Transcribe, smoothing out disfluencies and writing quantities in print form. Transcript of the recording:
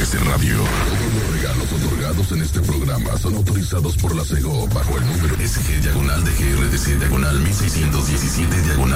GDS Radio. Todos los regalos otorgados en este programa son autorizados por la SEGO bajo el número SG-DGRTC-1617-9.